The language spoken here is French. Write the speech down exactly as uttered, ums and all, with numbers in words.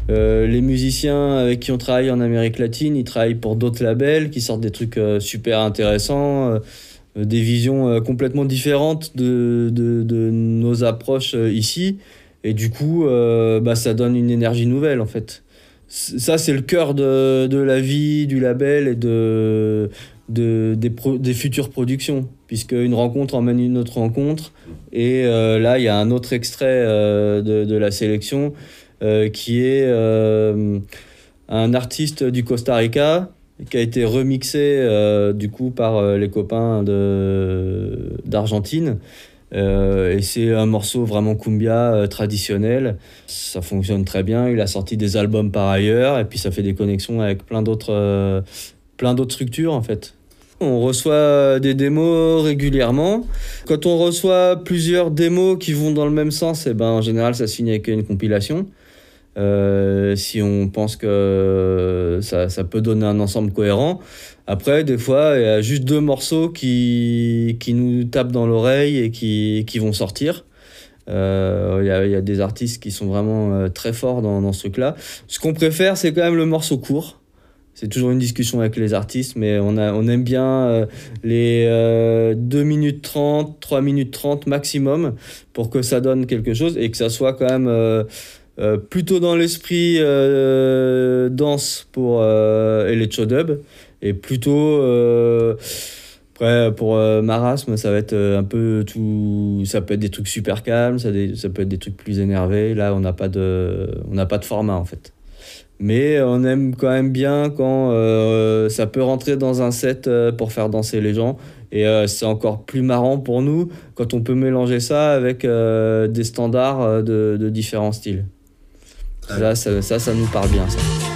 Euh, les musiciens avec qui on travaille en Amérique latine, ils travaillent pour d'autres labels qui sortent des trucs euh, super intéressants, euh, des visions euh, complètement différentes de, de, de nos approches euh, ici. Et du coup, euh, bah, ça donne une énergie nouvelle en fait. C- Ça, c'est le cœur de, de la vie du label et de, de, des, pro- des futures productions. Puisque une rencontre emmène une autre rencontre. Et euh, là, il y a un autre extrait euh, de, de la sélection euh, qui est euh, un artiste du Costa Rica qui a été remixé euh, du coup par euh, les copains de, d'Argentine. Euh, et c'est un morceau vraiment cumbia euh, traditionnel. Ça fonctionne très bien. Il a sorti des albums par ailleurs et puis ça fait des connexions avec plein d'autres, euh, plein d'autres structures en fait. On reçoit des démos régulièrement. Quand on reçoit plusieurs démos qui vont dans le même sens, eh ben, en général, ça se finit avec une compilation. Euh, si on pense que ça, ça peut donner un ensemble cohérent. Après, des fois, il y a juste deux morceaux qui, qui nous tapent dans l'oreille et qui, qui vont sortir. Euh, Il y a, il y a des artistes qui sont vraiment euh, très forts dans, dans ce truc-là. Ce qu'on préfère, c'est quand même le morceau court. C'est toujours une discussion avec les artistes, mais on, a, on aime bien euh, les euh, deux minutes trente, trois minutes trente maximum pour que ça donne quelque chose et que ça soit quand même euh, euh, plutôt dans l'esprit euh, danse pour euh, electro-dub et plutôt euh, après pour euh, Marasme, ça va être euh, un peu tout, ça peut être des trucs super calmes, ça, des- ça peut être des trucs plus énervés. Là, on n'a pas de, on n'a pas de format en fait. Mais on aime quand même bien quand euh, ça peut rentrer dans un set euh, pour faire danser les gens. Et euh, c'est encore plus marrant pour nous quand on peut mélanger ça avec euh, des standards euh, de, de différents styles. Ça, ça, ça, ça nous parle bien, ça.